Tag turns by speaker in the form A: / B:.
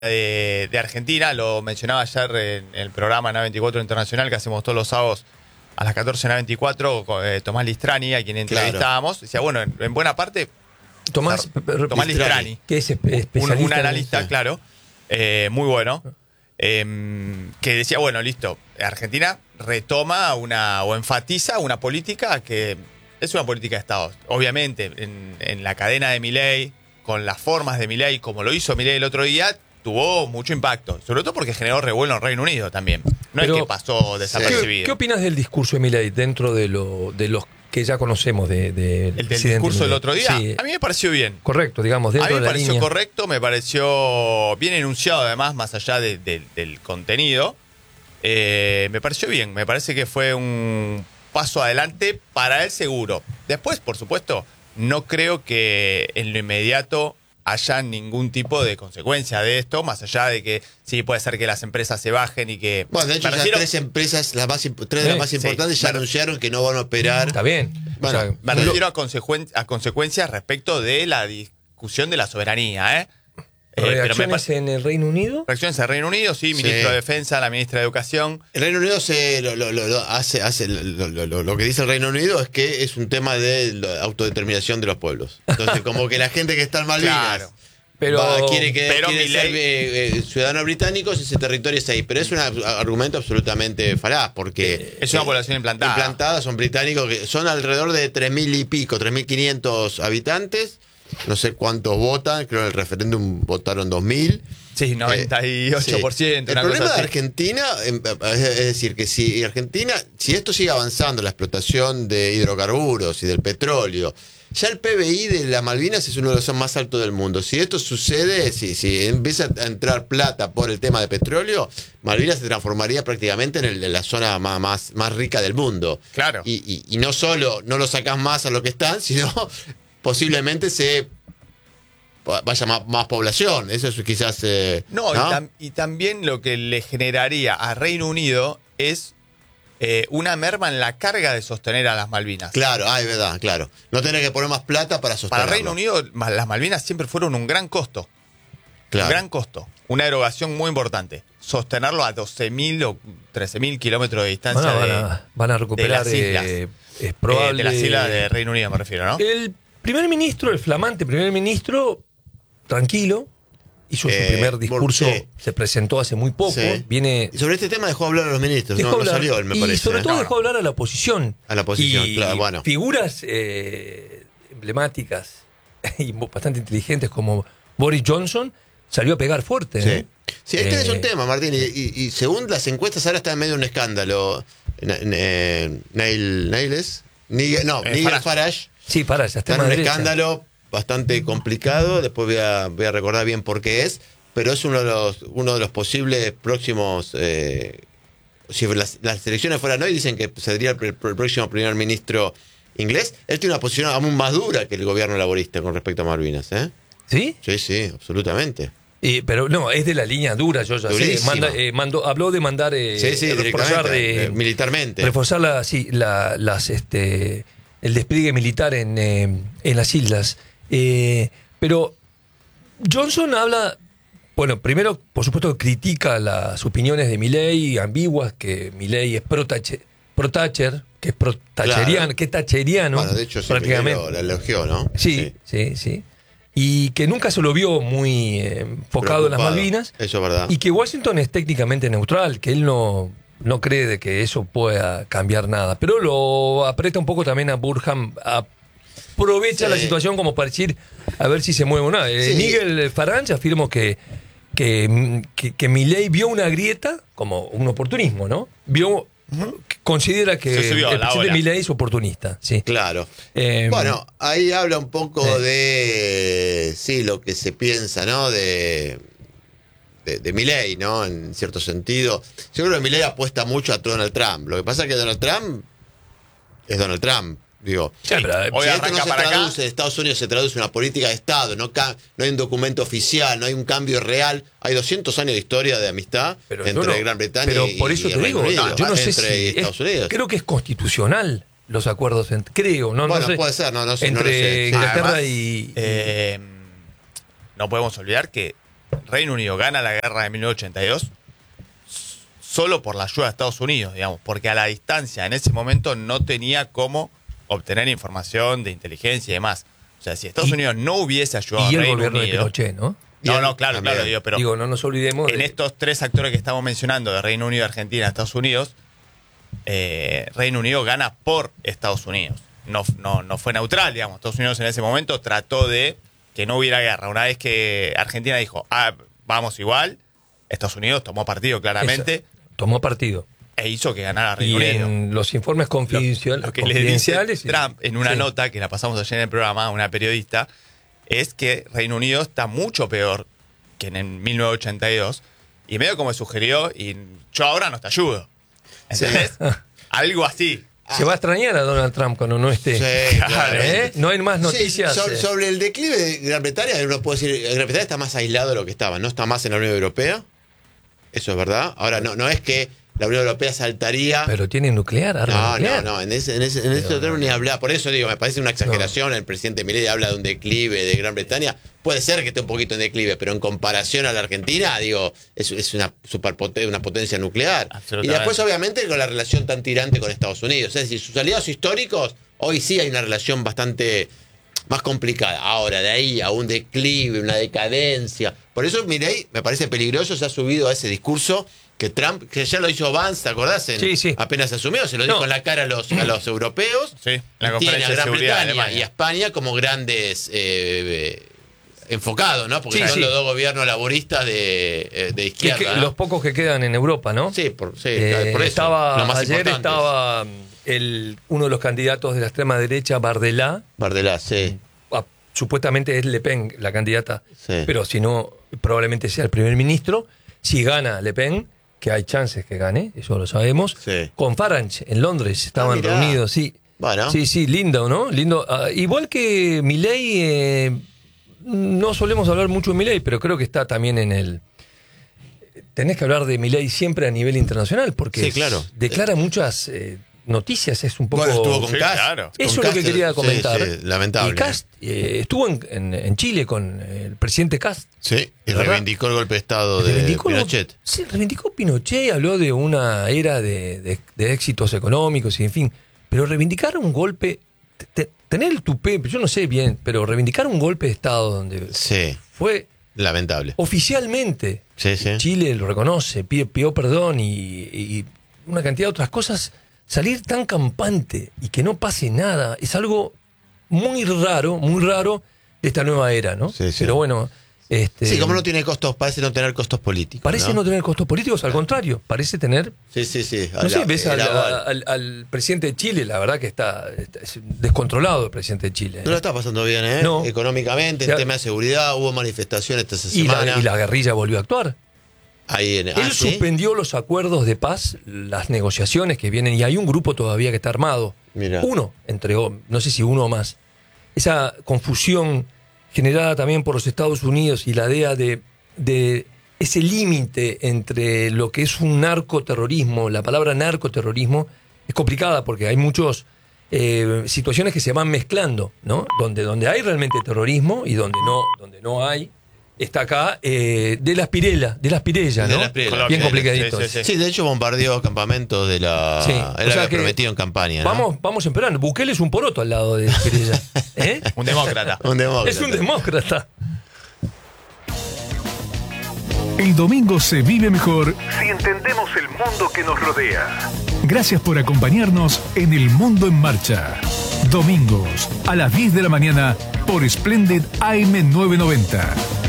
A: de Argentina, lo mencionaba ayer en el programa NA24 Internacional que hacemos todos los sábados a las 14 en NA24, con Tomás Listrani, a quien entrevistábamos. Decía, bueno, en buena parte...
B: Tomás
A: Listrani,
B: que es especialista
A: un analista, claro, muy bueno, que decía, bueno, listo, Argentina retoma o enfatiza una política que es una política de Estado. Obviamente, en la cadena de Milei, con las formas de Milei, como lo hizo Milei el otro día, tuvo mucho impacto, sobre todo porque generó revuelo en Reino Unido también. No es que pasó desapercibido.
B: ¿Qué opinas del discurso de Milei dentro de los que ya conocemos del
A: discurso del otro día?
B: Sí.
A: A mí me pareció bien.
B: Correcto, digamos, dentro
A: a mí me
B: de la
A: pareció
B: línea.
A: correcto, me pareció bien enunciado además, más allá del contenido. Me pareció bien, me parece que fue un paso adelante para él seguro. Después, por supuesto, no creo que en lo inmediato haya ningún tipo de consecuencia de esto, más allá de que sí puede ser que las empresas se bajen y que...
C: Bueno, de hecho ya tres empresas, tres de las más importantes, ya anunciaron que no van a operar.
B: Está bien.
C: Bueno,
B: o sea,
A: me refiero a consecuencias respecto de la discusión de la soberanía,
B: ¿Reacciones en el Reino Unido?
A: Reacciones en el Reino Unido, sí, ministro de Defensa, la ministra de Educación.
C: El Reino Unido lo que dice el Reino Unido es que es un tema de la autodeterminación de los pueblos. Entonces, como que la gente que está en Malvinas quiere ser ciudadanos británicos, ese territorio es ahí. Pero es un argumento absolutamente falaz, porque
A: es una población implantada.
C: Implantada, son británicos, que son alrededor de 3.000 y pico, 3.500 habitantes. No sé cuántos votan, creo que en el referéndum votaron 2.000.
A: Sí, 98%.
C: Sí. El problema de Argentina, es decir, que si esto sigue avanzando, la explotación de hidrocarburos y del petróleo, ya el PBI de las Malvinas es uno de los más altos del mundo. Si esto sucede, si empieza a entrar plata por el tema de petróleo, Malvinas se transformaría prácticamente en la zona más rica del mundo.
A: Claro.
C: Y no solo no lo sacás más a lo que están, sino... posiblemente se vaya más población. Eso es quizás...
A: ¿no? Y también lo que le generaría a Reino Unido es una merma en la carga de sostener a las Malvinas.
C: Claro, es verdad, claro. No tener que poner más plata para sostenerlo.
A: Para Reino Unido, las Malvinas siempre fueron un gran costo.
C: Claro.
A: Un gran costo. Una erogación muy importante. Sostenerlo a 12.000 o 13.000 kilómetros de distancia
B: van a recuperar
A: de las islas.
B: Es probable...
A: de las islas de Reino Unido me refiero, ¿no?
B: El flamante primer ministro, tranquilo, hizo su primer discurso, se presentó hace muy poco.
C: Y sobre este tema dejó hablar a los ministros, no salió él, me parece.
B: Y sobre todo dejó hablar a la oposición.
C: A la oposición, claro, bueno.
B: Figuras emblemáticas y bastante inteligentes como Boris Johnson salió a pegar fuerte.
C: Sí, sí, este es un tema, Martín, y según las encuestas ahora está en medio de un escándalo. Nigel Farage.
B: Sí,
C: está en un escándalo bastante complicado. Después voy a recordar bien por qué es. Pero es uno de los posibles próximos. Si las elecciones fueran hoy, dicen que sería el próximo primer ministro inglés. Él tiene una posición aún más dura que el gobierno laborista con respecto a Malvinas.
B: ¿Sí?
C: Sí, absolutamente.
B: Pero no, es de la línea dura, yo ya
C: durísimo.
B: sé. Habló de mandar.
C: Militarmente.
B: Reforzar el despliegue militar en las islas. Pero Johnson habla, bueno, primero, por supuesto, critica las opiniones de Milei, ambiguas, que Milei es pro-Thatcher, que es pro-thatcheriano, claro, que es thatcheriano.
C: Bueno, de hecho,
B: prácticamente.
C: La elogió, ¿no?
B: Sí. Y que nunca se lo vio muy enfocado en las Malvinas.
C: Eso es verdad.
B: Y que Washington es técnicamente neutral, que él no cree de que eso pueda cambiar nada. Pero lo aprieta un poco también a Burham, aprovecha la situación como para decir a ver si se mueve o no. Nigel Farage afirmó que Milei vio una grieta como un oportunismo, ¿no? Considera que el presidente Milei es oportunista. Sí.
C: Claro. Bueno, ahí habla un poco de lo que se piensa, ¿no? De Milei, ¿no? En cierto sentido. Yo creo que Milei apuesta mucho a Donald Trump. Lo que pasa es que Donald Trump es Donald Trump. Digo, si esto no se traduce, en Estados Unidos se traduce una política de Estado, no hay un documento oficial, no hay un cambio real, hay 200 años de historia de amistad entre Gran Bretaña y Reino Unido,
B: yo no sé
C: si Estados Unidos.
B: Creo que es constitucional los acuerdos, no sé,
C: puede ser, no sé,
B: entre Inglaterra
A: y... no podemos olvidar que Reino Unido gana la guerra de 1982 solo por la ayuda de Estados Unidos, digamos, porque a la distancia en ese momento no tenía cómo obtener información de inteligencia y demás. O sea, si Estados Unidos no hubiese ayudado
B: Y
A: a
B: el
A: Reino
B: gobierno de
A: Unido...
B: Pinochet, ¿no?
A: No, claro,
C: También.
A: digo, pero
B: Digo, no nos olvidemos
A: en
B: de-
A: estos tres actores que estamos mencionando, de Reino Unido, Argentina, Estados Unidos, Reino Unido gana por Estados Unidos. No fue neutral, digamos. Estados Unidos en ese momento trató de que no hubiera guerra. Una vez que Argentina dijo, vamos igual, Estados Unidos tomó partido claramente
B: Esa- tomó partido.
A: e hizo que ganara Reino
B: Y
A: Unido.
B: en los informes
A: Lo que le dice
B: confidenciales...
A: Trump en una
B: Sí.
A: nota que la pasamos ayer en el programa a una periodista es que Reino Unido está mucho peor que en 1982 y medio como sugirió y yo ahora no te ayudo. ¿Entendés? Algo así.
B: Se va a extrañar a Donald Trump cuando no esté.
C: Sí, claro.
B: ¿Eh? No hay más
C: Sí,
B: noticias.
C: sobre el declive de Gran Bretaña, uno puede decir, Gran Bretaña está más aislado de lo que estaba, no está más en la Unión Europea. Eso es verdad. Ahora, no es que la Unión Europea saltaría.
B: Pero tiene nuclear, arma nuclear.
C: No, en ese tenemos ni hablar. Por eso digo, me parece una exageración. El presidente Milei habla de un declive de Gran Bretaña. Puede ser que esté un poquito en declive, pero en comparación a la Argentina, digo, es una una potencia nuclear. Y
A: Absolutamente.
C: después, obviamente, con la relación tan tirante con Estados Unidos. Es decir, sus aliados históricos, hoy sí hay una relación bastante más complicada. Ahora, de ahí a un declive, una decadencia. Por eso Milei me parece peligroso, se ha subido a ese discurso que Trump, que ya lo hizo Vance, ¿te acordás?
B: Sí.
C: Apenas asumió, se lo dijo
B: No.
C: en la cara a los europeos.
A: Sí, en la
C: Y tiene
A: conferencia
C: a
A: de
C: Gran
A: seguridad de
C: Bretaña
A: Alemania.
C: y a España como grandes enfocados, ¿no? Porque
B: Sí,
C: son
B: sí.
C: los dos gobiernos laboristas de izquierda. ¿no?
B: Los pocos que quedan en Europa, ¿no?
C: Sí, por eso.
B: Estaba,
C: los más
B: ayer
C: importantes.
B: estaba uno de los candidatos de la extrema derecha, Bardella.
C: Bardella, sí.
B: Supuestamente es Le Pen la candidata,
C: Sí.
B: pero si no, probablemente sea el primer ministro. Si gana Le Pen, que hay chances que gane, eso lo sabemos.
C: Sí.
B: Con Farage en Londres estaban
C: mirá.
B: reunidos, sí.
C: Bueno.
B: Sí, lindo, ¿no? Lindo. Igual que Milei, no solemos hablar mucho de Milei, pero creo que está también en el... Tenés que hablar de Milei siempre a nivel internacional, porque
C: Sí, claro.
B: declara muchas noticias, es un poco...
C: Bueno, estuvo con
A: Sí,
C: Kast.
A: claro.
C: Con
B: Eso es lo que
C: Kast,
B: quería
C: sí,
B: comentar.
C: sí, lamentable.
B: Y Kast estuvo en Chile con el presidente Kast.
C: Sí, y
B: ¿Verdad?
C: reivindicó el golpe de Estado de
B: Reivindicó
C: Pinochet.
B: Sí, reivindicó Pinochet, habló de una era de éxitos económicos y en fin. Pero reivindicar un golpe, tener el tupé, yo no sé bien, pero reivindicar un golpe de Estado donde
C: Sí,
B: fue
C: lamentable.
B: oficialmente,
C: Sí, sí.
B: Chile lo reconoce, pidió perdón y una cantidad de otras cosas, salir tan campante y que no pase nada, es algo muy raro de esta nueva era, ¿no?
C: Sí, sí.
B: Pero bueno...
C: Sí, como no tiene costos, parece no tener costos políticos.
B: Parece no tener costos políticos, al contrario, parece tener...
C: Sí.
B: No sé, ves al presidente de Chile, la verdad que está es descontrolado el presidente de Chile.
C: No lo está pasando bien, ¿eh?
B: No.
C: Económicamente, en
B: Ya.
C: tema de seguridad, hubo manifestaciones esta
B: Y
C: semana.
B: la guerrilla volvió a actuar.
C: Ahí en,
B: Él
C: ¿sí?
B: suspendió los acuerdos de paz, las negociaciones que vienen, y hay un grupo todavía que está armado.
C: Mirá.
B: Uno, no sé si uno o más. Esa confusión generada también por los Estados Unidos y la idea de ese límite entre lo que es un narcoterrorismo, la palabra narcoterrorismo, es complicada porque hay muchas situaciones que se van mezclando, ¿no? Donde hay realmente terrorismo y donde no hay. Está acá de las Pirellas, ¿no?
C: De las Pirellas.
B: Bien complicadito.
A: Sí.
C: Sí, de hecho bombardeó campamentos de la...
B: Sí,
C: Él
B: o sea
C: había
B: que
C: prometido en campaña, ¿no?
B: Vamos empeorando. Bukele es un poroto al lado de Pirella. ¿Eh?
A: Un demócrata.
C: Un demócrata.
B: Es un demócrata.
D: El domingo se vive mejor si entendemos el mundo que nos rodea. Gracias por acompañarnos en El Mundo en Marcha. Domingos a las 10 de la mañana por Splendid AM 990.